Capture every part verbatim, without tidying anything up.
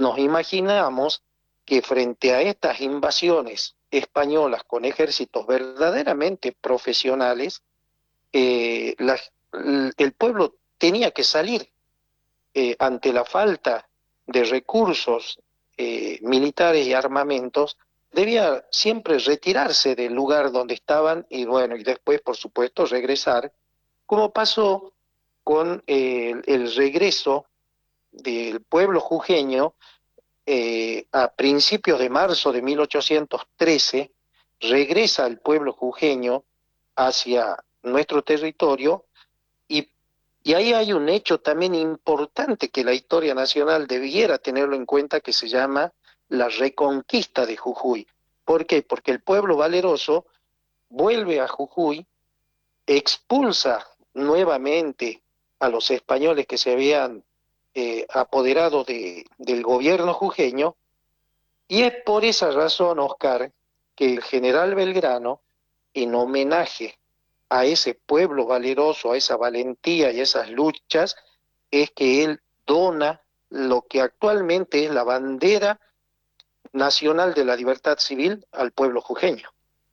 nos imaginamos que frente a estas invasiones españolas con ejércitos verdaderamente profesionales, eh, la, el pueblo tenía que salir eh, ante la falta de recursos eh, militares y armamentos, debía siempre retirarse del lugar donde estaban y bueno, y después, por supuesto, regresar, como pasó con eh, el, el regreso del pueblo jujeño eh, a principios de marzo de mil ochocientos trece, regresa el pueblo jujeño hacia nuestro territorio y, y ahí hay un hecho también importante que la historia nacional debiera tenerlo en cuenta, que se llama la reconquista de Jujuy. ¿Por qué? Porque el pueblo valeroso vuelve a Jujuy, expulsa nuevamente a los españoles que se habían eh, apoderado de, del gobierno jujeño, y es por esa razón, Oscar, que el general Belgrano, en homenaje a ese pueblo valeroso, a esa valentía y a esas luchas, es que él dona lo que actualmente es la bandera nacional de la libertad civil al pueblo jujeño.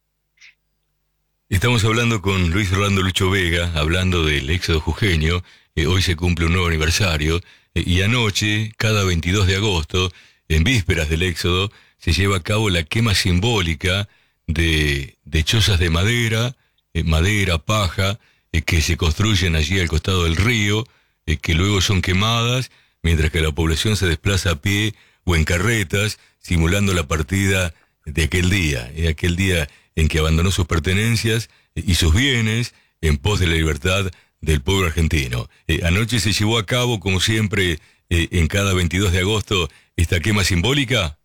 Estamos hablando con Luis Orlando Lucho Vega, hablando del éxodo jujeño. Eh, hoy se cumple un nuevo aniversario, eh, y anoche, cada veintidós de agosto, en vísperas del éxodo, se lleva a cabo la quema simbólica de, de chozas de madera, eh, madera, paja, eh, que se construyen allí al costado del río, eh, que luego son quemadas, mientras que la población se desplaza a pie o en carretas, simulando la partida de aquel día, eh, aquel día en que abandonó sus pertenencias y sus bienes en pos de la libertad del pueblo argentino. Eh, anoche se llevó a cabo, como siempre, eh, en cada veintidós de agosto, esta quema simbólica.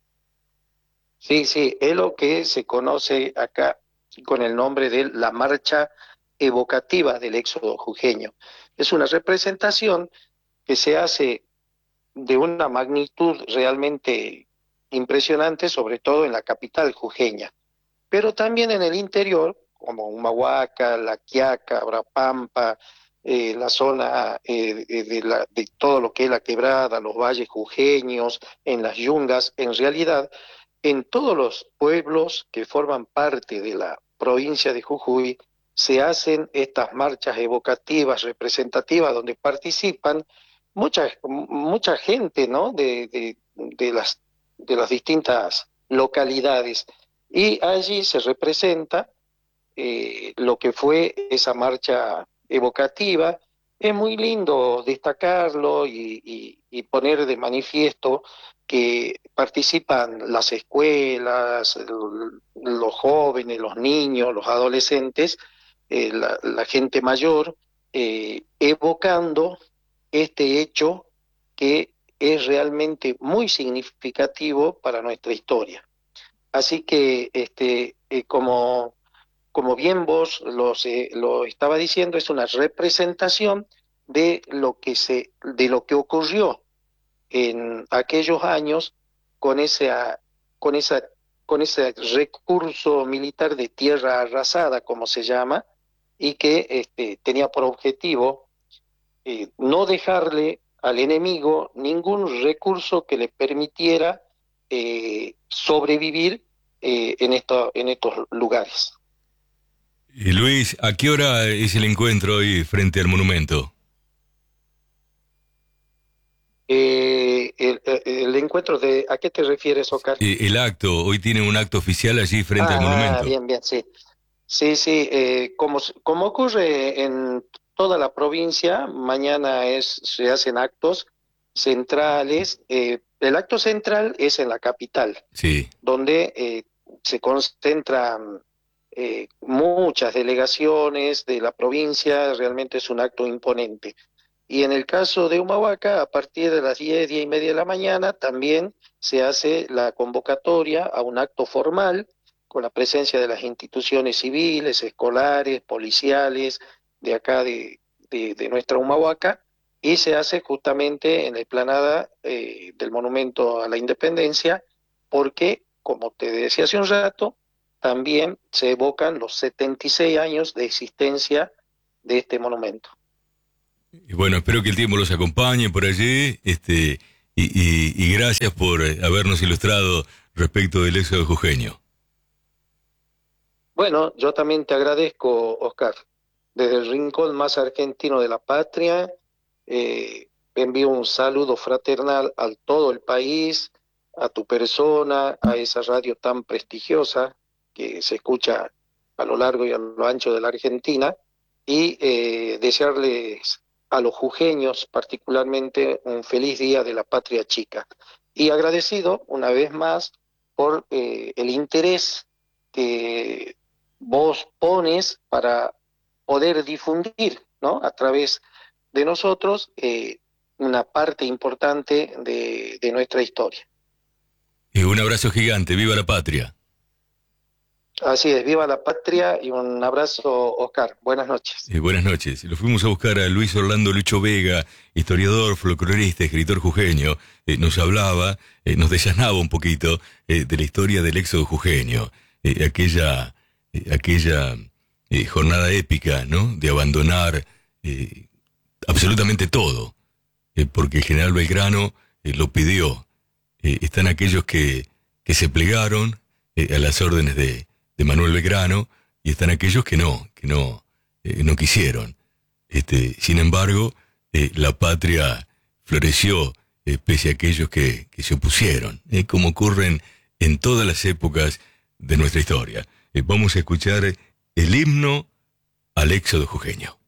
Sí, sí, es lo que se conoce acá con el nombre de la marcha evocativa del éxodo jujeño. Es una representación que se hace de una magnitud realmente impresionante, sobre todo en la capital jujeña, pero también en el interior, como Humahuaca, La Quiaca, Brapampa, eh, la zona eh, de, de, la, de todo lo que es la quebrada, los valles jujeños, en las yungas, en realidad, en todos los pueblos que forman parte de la provincia de Jujuy, se hacen estas marchas evocativas, representativas, donde participan mucha, mucha gente, ¿no? de, de, de, las, de las distintas localidades. Y allí se representa eh, lo que fue esa marcha evocativa. Es muy lindo destacarlo y, y, y poner de manifiesto que participan las escuelas, el, los jóvenes, los niños, los adolescentes, eh, la, la gente mayor, eh, evocando este hecho que es realmente muy significativo para nuestra historia. Así que, este, eh, como, como bien vos los, eh, lo estaba diciendo, es una representación de lo que se, de lo que ocurrió en aquellos años con esa, con esa, con ese recurso militar de tierra arrasada, como se llama, y que este, tenía por objetivo eh, no dejarle al enemigo ningún recurso que le permitiera eh, sobrevivir eh, en, esto, en estos lugares. Y Luis, ¿a qué hora es el encuentro hoy frente al monumento? Eh, el, el encuentro de, ¿a qué te refieres, Oscar? Eh, el acto, hoy tiene un acto oficial allí frente al Ah, ah, monumento. bien, bien, sí. Sí, sí, eh, como, como ocurre en toda la provincia, mañana es, se hacen actos centrales. Eh, el acto central es en la capital, Sí. donde eh, se concentran eh, muchas delegaciones de la provincia, realmente es un acto imponente. Y en el caso de Humahuaca, a partir de las diez, diez y media de la mañana, también se hace la convocatoria a un acto formal con la presencia de las instituciones civiles, escolares, policiales, de acá de, de, de nuestra Humahuaca, y se hace justamente en la explanada eh, del Monumento a la Independencia, porque, como te decía hace un rato, también se evocan los setenta y seis años de existencia de este monumento. Y bueno, espero que el tiempo los acompañe por allí, este, y, y, y gracias por habernos ilustrado respecto del éxodo jujeño. Bueno, yo también te agradezco, Oscar. Desde el rincón más argentino de la patria, eh, envío un saludo fraternal a todo el país, a tu persona, a esa radio tan prestigiosa que se escucha a lo largo y a lo ancho de la Argentina, y eh, desearles a los jujeños particularmente un feliz día de la patria chica. Y agradecido una vez más por eh, el interés que vos pones para poder difundir, ¿no?, a través de nosotros eh, una parte importante de, de nuestra historia. Y un abrazo gigante, viva la patria. Así es, viva la patria y un abrazo, Oscar. Buenas noches. Eh, buenas noches. Lo fuimos a buscar a Luis Orlando Lucho Vega, historiador, folclorista, escritor jujeño. Eh, nos hablaba, eh, nos desasnaba un poquito eh, de la historia del éxodo jujeño. Eh, aquella eh, aquella eh, jornada épica, ¿no?, de abandonar eh, absolutamente todo, eh, porque el general Belgrano eh, lo pidió. Eh, están aquellos que, que se plegaron eh, a las órdenes de, de Manuel Belgrano, y están aquellos que no, que no, eh, no quisieron. Este, sin embargo, eh, la patria floreció eh, pese a aquellos que, que se opusieron, eh, como ocurren en todas las épocas de nuestra historia. Eh, vamos a escuchar el himno al éxodo jujeño.